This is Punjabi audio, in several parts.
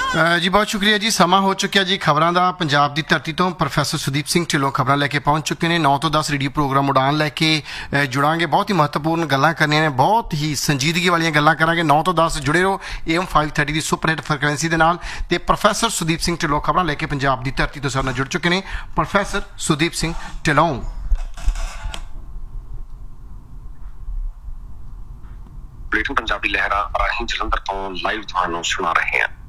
जी बहुत शुक्रिया जी। समा हो चुकिया जी खबरों का। पंजाब की धरती तो प्रोफैसर सुदीप सिंह ढिल्लों खबर लैके पहुंच चुके हैं। 9 तो 10 रेडियो प्रोग्राम उड़ान लैके जुड़ांगे। बहुत ही महत्वपूर्ण गल्लां करनियां ने, बहुत ही संजीदगी वाली गल्लां करांगे। 9 तो 10 जुड़े रहो AM 530 की सुपरहिट फ्रिक्वेंसी के नाल। ते प्रोफैसर सुदीप सिंह ढिल्लों खबर लैके पंजाब की धरती तो सारे जुड़ चुके हैं। प्रोफैसर सुदीप सिंह ढिल्लों पंजाबी लहरा राही जलंधर तो लाइव ਤੁਹਾਨੂੰ ਸੁਣਾ ਰਹੇ ਹਾਂ।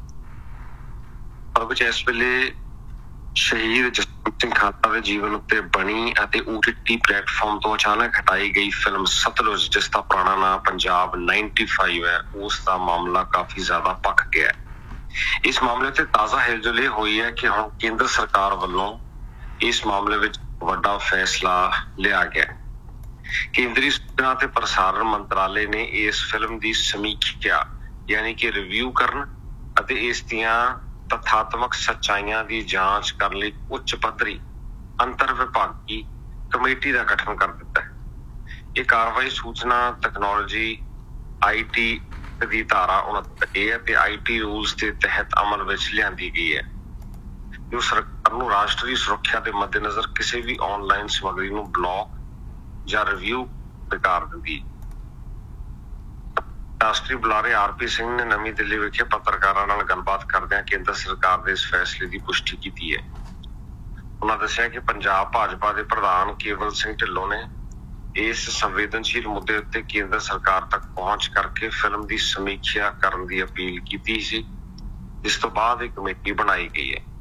ਪਰ ਵਿੱਚ ਇਸ ਵੇਲੇ ਸ਼ਹੀਦ ਜਸਵੰਤ ਸਿੰਘ ਖਾਲਸਾ ਦੇ ਜੀਵਨ ਉੱਤੇ ਬਣੀ ਅਤੇ OTT ਪਲੇਟਫਾਰਮ ਤੋਂ ਅਚਾਨਕ ਹਟਾਈ ਗਈ ਫਿਲਮ ਸਤਲੁਜ, ਜਿਸ ਦਾ ਪੁਰਾਣਾ ਨਾਮ ਪੰਜਾਬ 95 ਹੈ, ਉਸ ਦਾ ਮਾਮਲਾ ਕਾਫੀ ਜ਼ਿਆਦਾ ਭਖ ਗਿਆ ਹੈ। ਇਸ ਮਾਮਲੇ ਤੇ ਤਾਜ਼ਾ ਹਿਲਜੁਲ ਇਹ ਹੋਈ ਹੈ ਕਿ ਹੁਣ ਕੇਂਦਰ ਸਰਕਾਰ ਵੱਲੋਂ ਇਸ ਮਾਮਲੇ ਵਿੱਚ ਵੱਡਾ ਫੈਸਲਾ ਲਿਆ ਗਿਆ ਹੈ। ਕੇਂਦਰੀ ਸੂਚਨਾ ਤੇ ਪ੍ਰਸਾਰਣ ਮੰਤਰਾਲੇ ਨੇ ਇਸ ਫਿਲਮ ਦੀ ਸਮੀਖਿਆ ਯਾਨੀ ਕਿ ਰਿਵਿਊ ਕਰਨ ਅਤੇ ਇਸ ਦੀਆਂ ਤੱਥਾਤਮਕ ਸੱਚਾਈਆਂ ਦੀ ਜਾਂਚ ਕਰਨ ਲਈ ਉੱਚ ਪੱਧਰੀ ਅੰਤਰ ਵਿਭਾਗੀ ਕਮੇਟੀ ਦਾ ਗਠਨ ਕਰ ਦਿੱਤਾ ਹੈ। ਇਹ ਕਾਰਵਾਈ ਸੂਚਨਾ ਤਕਨਾਲੋਜੀ IT ਦੀ ਧਾਰਾ 69A ਅਤੇ IT ਰੂਲਸ ਦੇ ਤਹਿਤ ਅਮਲ ਵਿੱਚ ਲਿਆਂਦੀ ਗਈ ਹੈ, ਜੋ ਸਰਕਾਰ ਨੂੰ ਰਾਸ਼ਟਰੀ ਸੁਰੱਖਿਆ ਦੇ ਮੱਦੇਨਜ਼ਰ ਕਿਸੇ ਵੀ ਆਨਲਾਈਨ ਸਮੱਗਰੀ ਨੂੰ ਬਲੌਕ ਜਾਂ ਰਿਵਿਊ ਬੇਕਾਰ ਦਿੰਦੀ। ਰਾਸ਼ਟਰੀ ਬੁਲਾਰੇ RP ਸਿੰਘ ਨੇ ਨਵੀਂ ਦਿੱਲੀ ਵਿਖੇ ਪੱਤਰਕਾਰਾਂ ਨਾਲ ਗੱਲਬਾਤ ਕਰਦਿਆਂ ਕੇਂਦਰ ਸਰਕਾਰ ਦੇ ਇਸ ਫੈਸਲੇ ਦੀ ਪੁਸ਼ਟੀ ਕੀਤੀ ਹੈ। ਉਹਨਾਂ ਦੱਸਿਆ ਕਿ ਪੰਜਾਬ ਭਾਜਪਾ ਦੇ ਪ੍ਰਧਾਨ ਕੇਵਲ ਸਿੰਘ ਢਿੱਲੋਂ ਨੇ ਇਸ ਸੰਵੇਦਨਸ਼ੀਲ ਮੁੱਦੇ ਉੱਤੇ ਕੇਂਦਰ ਸਰਕਾਰ ਤੱਕ ਪਹੁੰਚ ਕਰਕੇ ਫਿਲਮ ਦੀ ਸਮੀਖਿਆ ਕਰਨ ਦੀ ਅਪੀਲ ਕੀਤੀ ਸੀ, ਜਿਸ ਤੋਂ ਬਾਅਦ ਇਹ ਕਮੇਟੀ ਬਣਾਈ ਗਈ ਹੈ।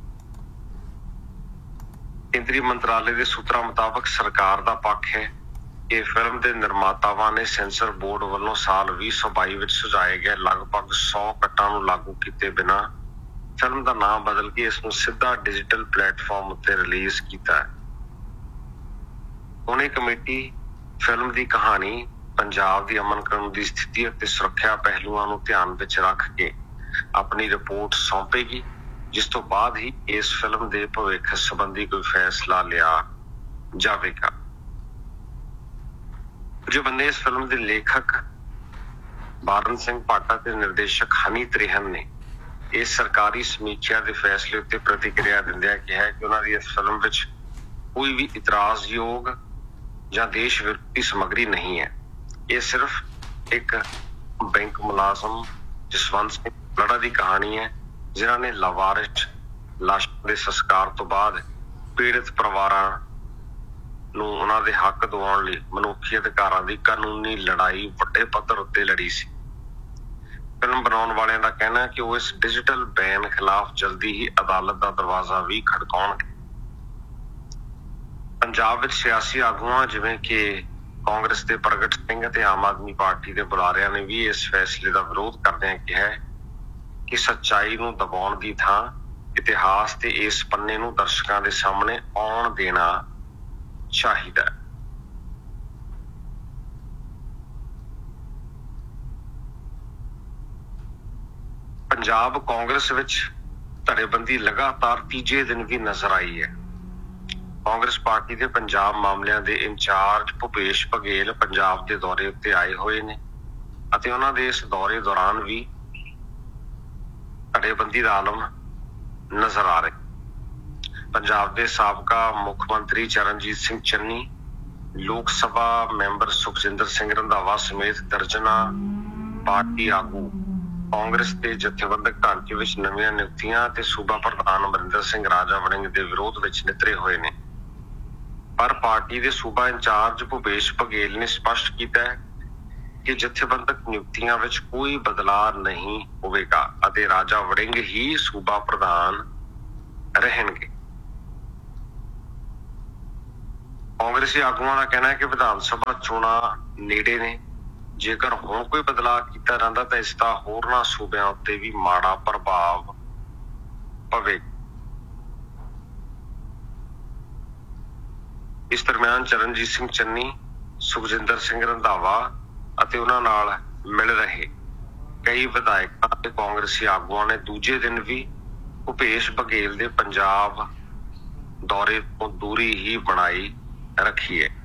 ਕੇਂਦਰੀ ਮੰਤਰਾਲੇ ਦੇ ਸੂਤਰਾਂ ਮੁਤਾਬਕ ਸਰਕਾਰ ਦਾ ਪੱਖ ਹੈ ਇਹ ਫਿਲਮ ਦੇ ਨਿਰਮਾਤਾਵਾਂ ਨੇ ਸੈਂਸਰ ਬੋਰਡ ਵੱਲੋਂ ਸਾਲ 2022 ਵਿੱਚ ਸੁਝਾਏ ਗਏ ਲਗਭਗ 100 ਕੱਟਾਂ ਨੂੰ ਲਾਗੂ ਕੀਤੇ ਬਿਨਾਂ ਫਿਲਮ ਦਾ ਨਾਮ ਬਦਲ ਕੇ ਇਸ ਨੂੰ ਸਿੱਧਾ ਡਿਜੀਟਲ ਪਲੇਟਫਾਰਮ ਉੱਤੇ ਰਿਲੀਜ਼ ਕੀਤਾ ਹੈ। ਹੁਣ ਇਹ ਕਮੇਟੀ ਫਿਲਮ ਦੀ ਕਹਾਣੀ, ਪੰਜਾਬ ਦੀ ਅਮਨ ਕਾਨੂੰਨ ਦੀ ਸਥਿਤੀ ਅਤੇ ਸੁਰੱਖਿਆ ਪਹਿਲੂਆਂ ਨੂੰ ਧਿਆਨ ਵਿੱਚ ਰੱਖ ਕੇ ਆਪਣੀ ਰਿਪੋਰਟ ਸੌਂਪੇਗੀ, ਜਿਸ ਤੋਂ ਬਾਅਦ ਹੀ ਇਸ ਫਿਲਮ ਦੇ ਭਵਿੱਖ ਸੰਬੰਧੀ ਕੋਈ ਫੈਸਲਾ ਲਿਆ ਜਾਵੇਗਾ। ਜੋ ਬੰਦੇ ਇਸ ਫਿਲਮ ਦੇ ਲੇਖਕ ਬਾਰਨ ਸਿੰਘ ਪਾਟਾ ਤੇ ਨਿਰਦੇਸ਼ਕ ਹਨੀ ਤ੍ਰਿਹਨ ਨੇ ਇਸ ਸਰਕਾਰੀ ਸਮੀਖਿਆ ਦੇ ਫੈਸਲੇ ਉੱਤੇ ਪ੍ਰਤੀਕਿਰਿਆ ਦਿੰਦਿਆਂ ਕਿਹਾ ਕਿ ਉਹਨਾਂ ਦੀ ਇਸ ਫਿਲਮ ਵਿੱਚ ਕੋਈ ਵੀ ਇਤਰਾਜ਼ਯੋਗ ਜਾਂ ਦੇਸ਼ ਵਿਰੋਧੀ ਸਮੱਗਰੀ ਨਹੀਂ ਹੈ। ਇਹ ਸਿਰਫ ਇੱਕ ਬੈਂਕ ਮੁਲਾਜ਼ਮ ਜਸਵੰਤ ਸਿੰਘ ਲੜਾ ਦੀ ਕਹਾਣੀ ਹੈ, ਜਿਨ੍ਹਾਂ ਨੇ ਲਾਵਾਰਿਸ ਲਾਸ਼ਾਂ ਦੇ ਸੰਸਕਾਰ ਤੋਂ ਬਾਅਦ ਪੀੜਤ ਪਰਿਵਾਰਾਂ ਨੂੰ ਉਹਨਾਂ ਦੇ ਹੱਕ ਦਿਵਾਉਣ ਲਈ ਮਨੁੱਖੀ ਅਧਿਕਾਰਾਂ ਦੀ ਕਾਨੂੰਨੀ ਲੜਾਈ ਵੱਡੇ ਪੱਧਰ ਉੱਤੇ ਲੜੀ ਸੀ। ਫਿਲਮ ਬਣਾਉਣ ਵਾਲਿਆਂ ਦਾ ਕਹਿਣਾ ਹੈ ਕਿ ਉਹ ਇਸ ਡਿਜੀਟਲ ਬੈਨ ਖਿਲਾਫ ਜਲਦੀ ਹੀ ਅਦਾਲਤ ਦਾ ਦਰਵਾਜ਼ਾ ਵੀ ਖੜਕਾਉਣਗੇ। ਪੰਜਾਬ ਵਿੱਚ ਸਿਆਸੀ ਆਗੂਆਂ ਜਿਵੇਂ ਕਿ ਕਾਂਗਰਸ ਦੇ ਪ੍ਰਗਟ ਸਿੰਘ ਅਤੇ ਆਮ ਆਦਮੀ ਪਾਰਟੀ ਦੇ ਬੁਲਾਰਿਆਂ ਨੇ ਵੀ ਇਸ ਫੈਸਲੇ ਦਾ ਵਿਰੋਧ ਕਰਦਿਆਂ ਕਿਹਾ ਕਿ ਸੱਚਾਈ ਨੂੰ ਦਬਾਉਣ ਦੀ ਥਾਂ ਇਤਿਹਾਸ ਦੇ ਇਸ ਪੰਨੇ ਨੂੰ ਦਰਸ਼ਕਾਂ ਦੇ ਸਾਹਮਣੇ ਆਉਣ ਦੇਣਾ ਚਾਹੀਦਾ ਹੈ। ਪੰਜਾਬ ਕਾਂਗਰਸ ਵਿੱਚ ਧੜੇਬੰਦੀ ਲਗਾਤਾਰ ਤੀਜੇ ਦਿਨ ਵੀ ਨਜ਼ਰ ਆਈ ਹੈ। ਕਾਂਗਰਸ ਪਾਰਟੀ ਦੇ ਪੰਜਾਬ ਮਾਮਲਿਆਂ ਦੇ ਇੰਚਾਰਜ ਭੁਪੇਸ਼ ਬਘੇਲ ਪੰਜਾਬ ਦੇ ਦੌਰੇ ਉੱਤੇ ਆਏ ਹੋਏ ਨੇ ਅਤੇ ਉਹਨਾਂ ਦੇ ਇਸ ਦੌਰੇ ਦੌਰਾਨ ਵੀ ਧੜੇਬੰਦੀ ਦਾ ਆਲਮ ਨਜ਼ਰ ਆ ਰਿਹਾ। ਪੰਜਾਬ ਦੇ ਸਾਬਕਾ ਮੁੱਖ ਮੰਤਰੀ ਚਰਨਜੀਤ ਸਿੰਘ ਚੰਨੀ, ਲੋਕ ਸਭਾ ਮੈਂਬਰ ਸੁਖਜਿੰਦਰ ਸਿੰਘ ਰੰਧਾਵਾ ਸਮੇਤ ਦਰਜਨਾਂ ਪਾਰਟੀ ਆਗੂ ਕਾਂਗਰਸ ਦੇ ਜਥੇਬੰਦਕ ਢਾਂਚੇ ਵਿੱਚ ਨਵੀਆਂ ਨਿਯੁਕਤੀਆਂ ਤੇ ਸੂਬਾ ਪ੍ਰਧਾਨ ਅਮਰਿੰਦਰ ਸਿੰਘ ਰਾਜਾ ਵੜਿੰਗ ਦੇ ਵਿਰੋਧ ਵਿੱਚ ਨਿਤਰੇ ਹੋਏ ਨੇ। ਪਰ ਪਾਰਟੀ ਦੇ ਸੂਬਾ ਇੰਚਾਰਜ ਭੁਪੇਸ਼ ਬਘੇਲ ਨੇ ਸਪਸ਼ਟ ਕੀਤਾ ਹੈ ਕਿ ਜਥੇਬੰਦਕ ਨਿਯੁਕਤੀਆਂ ਵਿੱਚ ਕੋਈ ਬਦਲਾਅ ਨਹੀਂ ਹੋਵੇਗਾ ਅਤੇ ਰਾਜਾ ਵੜਿੰਗ ਹੀ ਸੂਬਾ ਪ੍ਰਧਾਨ ਰਹਿਣਗੇ। ਕਾਂਗਰਸੀ ਆਗੂਆਂ ਦਾ ਕਹਿਣਾ ਹੈ ਕਿ ਵਿਧਾਨ ਸਭਾ ਚੋਣਾਂ ਨੇੜੇ ਨੇ। ਜੇਕਰ ਹੁਣ ਕੋਈ ਬਦਲਾਅ ਕੀਤਾ ਜਾਂਦਾ ਤਾਂ ਇਸ ਦਾ ਹੋਰਨਾਂ ਸੂਬਿਆਂ ਉੱਤੇ ਵੀ ਮਾੜਾ ਪ੍ਰਭਾਵ ਪਵੇ। ਇਸ ਦਰਮਿਆਨ ਚਰਨਜੀਤ ਸਿੰਘ ਚੰਨੀ, ਸੁਖਜਿੰਦਰ ਸਿੰਘ ਰੰਧਾਵਾ ਅਤੇ ਉਹਨਾਂ ਨਾਲ ਮਿਲ ਰਹੇ ਕਈ ਵਿਧਾਇਕਾਂ ਤੇ ਕਾਂਗਰਸੀ ਆਗੂਆਂ ਨੇ ਦੂਜੇ ਦਿਨ ਵੀ ਭੁਪੇਸ਼ ਬਘੇਲ ਦੇ ਪੰਜਾਬ ਦੌਰੇ ਤੋਂ ਦੂਰੀ ਹੀ ਬਣਾਈ ਰੱਖੀ ਹੈ।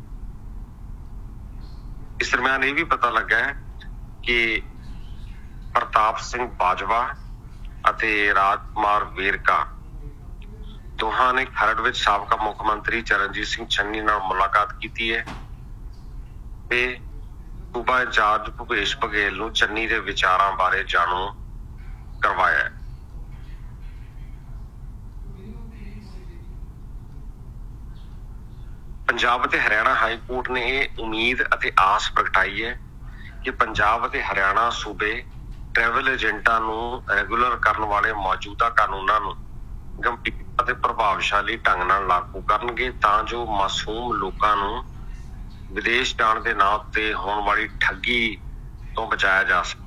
ਇਸ ਦਰਮਿਆਨ ਇਹ ਵੀ ਪਤਾ ਲੱਗਾ ਹੈ ਕਿ ਪ੍ਰਤਾਪ ਸਿੰਘ ਬਾਜਵਾ ਅਤੇ ਰਾਜ ਕੁਮਾਰ ਵੇਰਕਾ ਦੋਹਾਂ ਨੇ ਖਰੜ ਵਿੱਚ ਸਾਬਕਾ ਮੁੱਖ ਮੰਤਰੀ ਚਰਨਜੀਤ ਸਿੰਘ ਚੰਨੀ ਨਾਲ ਮੁਲਾਕਾਤ ਕੀਤੀ ਹੈ ਤੇ ਸੂਬਾ ਇੰਚਾਰਜ ਭੁਪੇਸ਼ ਬਘੇਲ ਨੂੰ ਚੰਨੀ ਦੇ ਵਿਚਾਰਾਂ ਬਾਰੇ ਜਾਣੂ ਕਰਵਾਇਆ ਹੈ। ਪੰਜਾਬ ਅਤੇ ਹਰਿਆਣਾ ਹਾਈ ਕੋਰਟ ਨੇ ਇਹ ਉਮੀਦ ਅਤੇ ਆਸ ਪ੍ਰਗਟਾਈ ਹੈ ਕਿ ਪੰਜਾਬ ਅਤੇ ਹਰਿਆਣਾ ਸੂਬੇ ਟਰੈਵਲ ਏਜੰਟਾਂ ਨੂੰ ਰੈਗੂਲਰ ਕਰਨ ਵਾਲੇ ਮੌਜੂਦਾ ਕਾਨੂੰਨਾਂ ਨੂੰ ਗੰਭੀਰ ਅਤੇ ਪ੍ਰਭਾਵਸ਼ਾਲੀ ਢੰਗ ਨਾਲ ਲਾਗੂ ਕਰਨਗੇ ਤਾਂ ਜੋ ਮਾਸੂਮ ਲੋਕਾਂ ਨੂੰ ਵਿਦੇਸ਼ ਜਾਣ ਦੇ ਨਾਂ ਉੱਤੇ ਹੋਣ ਵਾਲੀ ਠੱਗੀ ਤੋਂ ਬਚਾਇਆ ਜਾ ਸਕੇ।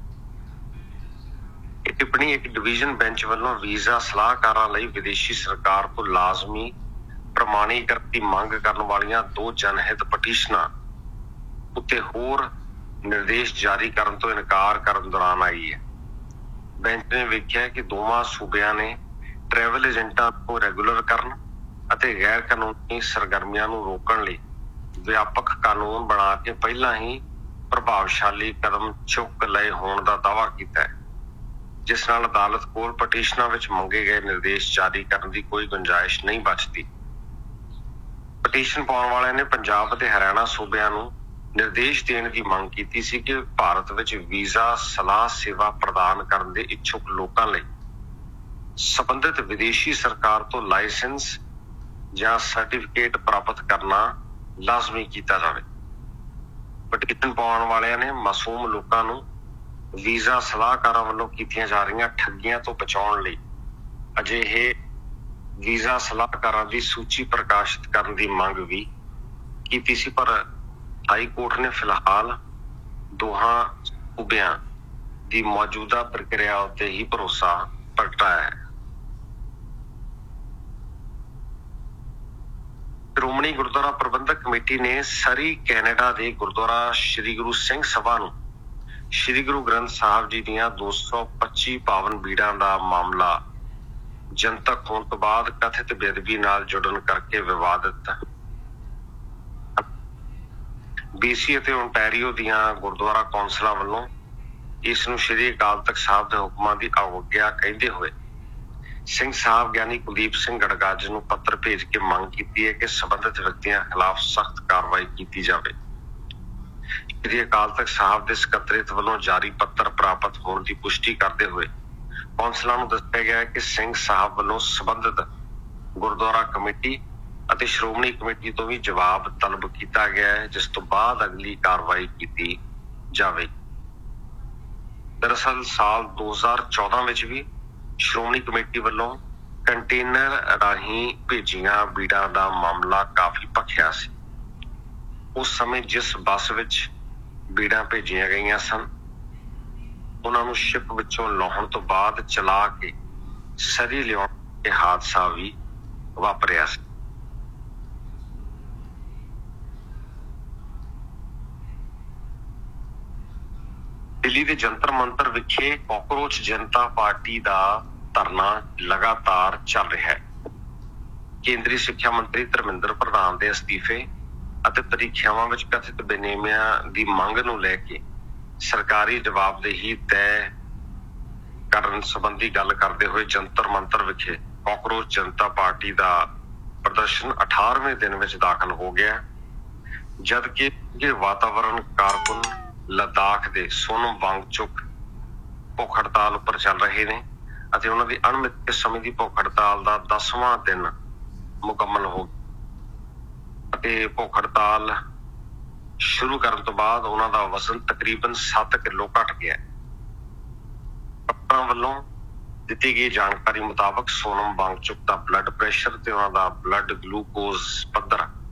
ਇਹ ਟਿੱਪਣੀ ਇੱਕ ਡਿਵੀਜ਼ਨ ਬੈਂਚ ਵੱਲੋਂ ਵੀਜ਼ਾ ਸਲਾਹਕਾਰਾਂ ਲਈ ਵਿਦੇਸ਼ੀ ਸਰਕਾਰ ਤੋਂ ਲਾਜ਼ਮੀ ਪ੍ਰਮਾਣੀਕਰਨ ਦੀ ਮੰਗ ਕਰਨ ਵਾਲੀਆਂ 2 ਜਨਹਿਤ ਪਟੀਸ਼ਨਾਂ ਉੱਤੇ ਹੋਰ ਨਿਰਦੇਸ਼ ਜਾਰੀ ਕਰਨ ਤੋਂ ਇਨਕਾਰ ਕਰਨ ਦੌਰਾਨ ਆਈ ਹੈ। ਬੈਂਚ ਨੇ ਵੇਖਿਆ ਕਿ ਦੋਵਾਂ ਸੂਬਿਆਂ ਨੇ ਟਰੈਵਲ ਏਜੰਟਾਂ ਨੂੰ ਰੈਗੂਲਰ ਕਰਨ ਅਤੇ ਗੈਰ ਕਾਨੂੰਨੀ ਸਰਗਰਮੀਆਂ ਨੂੰ ਰੋਕਣ ਲਈ ਵਿਆਪਕ ਕਾਨੂੰਨ ਬਣਾ ਕੇ ਪਹਿਲਾਂ ਹੀ ਪ੍ਰਭਾਵਸ਼ਾਲੀ ਕਦਮ ਚੁੱਕ ਲਏ ਹੋਣ ਦਾ ਦਾਅਵਾ ਕੀਤਾ ਹੈ, ਜਿਸ ਨਾਲ ਅਦਾਲਤ ਕੋਲ ਪਟੀਸ਼ਨਾਂ ਵਿੱਚ ਮੰਗੇ ਗਏ ਨਿਰਦੇਸ਼ ਜਾਰੀ ਕਰਨ ਦੀ ਕੋਈ ਗੁੰਜਾਇਸ਼ ਨਹੀਂ ਬਚਦੀ। ਪਟੀਸ਼ਨ ਪਾਉਣ ਵਾਲਿਆਂ ਨੇ ਪੰਜਾਬ ਅਤੇ ਹਰਿਆਣਾ ਸੂਬਿਆਂ ਨੂੰ ਨਿਰਦੇਸ਼ ਦੇਣ ਦੀ ਮੰਗ ਕੀਤੀ ਸੀ ਕਿ ਭਾਰਤ ਵਿੱਚ ਵੀਜ਼ਾ ਸਲਾਹ ਸੇਵਾ ਪ੍ਰਦਾਨ ਕਰਨ ਦੇ ਇੱਛੁਕ ਲੋਕਾਂ ਲਈ ਸੰਬੰਧਿਤ ਵਿਦੇਸ਼ੀ ਸਰਕਾਰ ਤੋਂ ਲਾਇਸੈਂਸ ਜਾਂ ਸਰਟੀਫਿਕੇਟ ਪ੍ਰਾਪਤ ਕਰਨਾ ਲਾਜ਼ਮੀ ਕੀਤਾ ਜਾਵੇ। ਪਟੀਸ਼ਨ ਪਾਉਣ ਵਾਲਿਆਂ ਨੇ ਮਾਸੂਮ ਲੋਕਾਂ ਨੂੰ ਵੀਜ਼ਾ ਸਲਾਹਕਾਰਾਂ ਵੱਲੋਂ ਕੀਤੀਆਂ ਜਾ ਰਹੀਆਂ ਠੱਗੀਆਂ ਤੋਂ ਬਚਾਉਣ ਲਈ ਅਜਿਹੇ ਵੀਜ਼ਾ ਸਲਾਹਕਾਰਾਂ ਦੀ ਸੂਚੀ ਪ੍ਰਕਾਸ਼ਿਤ ਕਰਨ ਦੀ ਮੰਗ ਵੀ ਕੀਤੀ ਸੀ, ਪਰ ਹਾਈ ਕੋਰਟ ਨੇ ਫਿਲਹਾਲ ਦੋਹਾਂ ਸੂਬਿਆਂ ਦੀ ਮੌਜੂਦਾ ਪ੍ਰਕਿਰਿਆ ਉੱਤੇ ਹੀ ਭਰੋਸਾ ਪ੍ਰਗਟਾਇਆ ਹੈ। ਸ਼੍ਰੋਮਣੀ ਗੁਰਦੁਆਰਾ ਪ੍ਰਬੰਧਕ ਕਮੇਟੀ ਨੇ ਸਰੀ ਕੈਨੇਡਾ ਦੇ ਗੁਰਦੁਆਰਾ ਸ਼੍ਰੀ ਗੁਰੂ ਸਿੰਘ ਸਭਾ ਨੂੰ ਸ਼੍ਰੀ ਗੁਰੂ ਗ੍ਰੰਥ ਸਾਹਿਬ ਜੀ ਦੀਆਂ 225 ਪਾਵਨ ਬੀੜਾਂ ਦਾ ਮਾਮਲਾ ਜਨਤਕ ਹੋਣ ਤੋਂ ਬਾਅਦ ਕਥਿਤ ਬੇਅਦਬੀ ਨਾਲ ਜੁੜਨ ਕਰਕੇ ਵਿਵਾਦਿਤ BC ਅਤੇ ਓਨਟਾਰੀਓ ਦੀਆਂ ਗੁਰਦੁਆਰਾ ਕੌਂਸਲਾਂ ਵੱਲੋਂ ਇਸ ਨੂੰ ਸ਼੍ਰੀ ਅਕਾਲ ਤਖਤ ਸਾਹਿਬ ਦੇ ਹੁਕਮਾਂ ਦੀ ਅਵਗਿਆ ਕਹਿੰਦੇ ਹੋਏ ਸਿੰਘ ਸਾਹਿਬ ਗਿਆਨੀ ਕੁਲਦੀਪ ਸਿੰਘ ਗੜਗੱਜ ਨੂੰ ਪੱਤਰ ਭੇਜ ਕੇ ਮੰਗ ਕੀਤੀ ਹੈ ਕਿ ਸੰਬੰਧਿਤ ਵਿਅਕਤੀਆਂ ਖਿਲਾਫ ਸਖਤ ਕਾਰਵਾਈ ਕੀਤੀ ਜਾਵੇ। ਸ਼੍ਰੀ ਅਕਾਲ ਤਖਤ ਸਾਹਿਬ ਦੇ ਸਕੱਤਰੇਤ ਵੱਲੋਂ ਜਾਰੀ ਪੱਤਰ ਪ੍ਰਾਪਤ ਹੋਣ ਦੀ ਪੁਸ਼ਟੀ ਕਰਦੇ ਹੋਏ ਕੌਂਸਲਾਂ ਨੂੰ ਦੱਸਿਆ ਗਿਆ ਕਿ ਸਿੰਘ ਸਾਹਿਬ ਵੱਲੋਂ ਸੰਬੰਧਿਤ ਗੁਰਦੁਆਰਾ ਕਮੇਟੀ ਅਤੇ ਸ਼੍ਰੋਮਣੀ ਕਮੇਟੀ ਤੋਂ ਵੀ ਜਵਾਬ ਤਲਬ ਕੀਤਾ ਗਿਆ ਹੈ, ਜਿਸ ਤੋਂ ਬਾਅਦ ਅਗਲੀ ਕਾਰਵਾਈ ਕੀਤੀ ਜਾਵੇ। ਦਰਅਸਲ ਸਾਲ 2014 ਵਿੱਚ ਵੀ ਸ਼੍ਰੋਮਣੀ ਕਮੇਟੀ ਵੱਲੋਂ ਕੰਟੇਨਰ ਰਾਹੀਂ ਭੇਜੀਆਂ ਬੀੜਾਂ ਦਾ ਮਾਮਲਾ ਕਾਫੀ ਭਖਿਆ ਸੀ। ਉਸ ਸਮੇਂ ਜਿਸ ਬੱਸ ਵਿੱਚ ਬੀੜਾਂ ਭੇਜੀਆਂ ਗਈਆਂ ਸਨ ਉਹਨਾਂ ਨੂੰ ਸ਼ਿਪ ਵਿੱਚੋਂ ਲਾਹੁਣ ਤੋਂ ਬਾਅਦ ਚਲਾ ਕੇ ਸਰੀ ਲਿਆਉਣ ਤੇ ਹਾਦਸਾ ਵੀ ਵਾਪਰਿਆ ਸੀ। ਦਿੱਲੀ ਦੇ ਜੰਤਰ ਮੰਤਰ ਵਿਖੇ ਕਾਕਰੋਚ ਜਨਤਾ ਪਾਰਟੀ ਦਾ ਧਰਨਾ ਲਗਾਤਾਰ ਚੱਲ ਰਿਹਾ ਹੈ। ਕੇਂਦਰੀ ਸਿੱਖਿਆ ਮੰਤਰੀ ਧਰਮਿੰਦਰ ਪ੍ਰਧਾਨ ਦੇ ਅਸਤੀਫੇ ਅਤੇ ਪ੍ਰੀਖਿਆਵਾਂ ਵਿੱਚ ਕਥਿਤ ਬੇਨੇਮੀਆਂ ਦੀ ਮੰਗ ਨੂੰ ਲੈ ਕੇ ਸਰਕਾਰੀ ਜਵਾਬਦੇਹੀ ਤੈਅ ਕਰਨ ਸੰਬੰਧੀ ਗੱਲ ਕਰਦੇ ਹੋਏ ਜੰਤਰ ਮੰਤਰ ਵਿਖੇ ਕਾਕਰੋਚ ਜਨਤਾ ਪਾਰਟੀ ਦਾ ਪ੍ਰਦਰਸ਼ਨ 18ਵੇਂ ਦਿਨ ਵਿੱਚ ਦਾਖਲ ਹੋ ਗਿਆ, ਜਦਕਿ ਵਾਤਾਵਰਣ ਕਾਰਕੁਨ ਲੱਦਾਖ ਦੇ ਸੋਨਮ ਵਾਂਗਚੁਕ ਭੁੱਖ ਹੜਤਾਲ ਉੱਪਰ ਚੱਲ ਰਹੇ ਨੇ ਅਤੇ ਉਹਨਾਂ ਦੀ ਅਣਮਿੱਥੇ ਸਮੇਂ ਦੀ ਭੁੱਖ ਹੜਤਾਲ ਦਾ 10ਵਾਂ ਦਿਨ ਮੁਕੰਮਲ ਹੋ ਗਿਆ ਅਤੇ ਭੁੱਖ ਹੜਤਾਲ ਸ਼ੁਰੂ ਕਰਨ ਤੋਂ ਬਾਅਦ ਉਹਨਾਂ ਦਾ ਵਜ਼ਨ ਤਕਰੀਬਨ 7 ਕਿਲੋ ਘਟ ਗਿਆ। ਡਾਕਟਰਾਂ ਵੱਲੋਂ ਦਿੱਤੀ ਗਈ ਜਾਣਕਾਰੀ ਮੁਤਾਬਕ ਸੋਨਮ ਵਾਂਗਚੁਕ ਦਾ ਬਲੱਡ ਪ੍ਰੈਸ਼ਰ ਤੇ ਉਹਨਾਂ ਦਾ ਬਲੱਡ ਗਲੂਕੋਜ਼ ਪੱਧਰ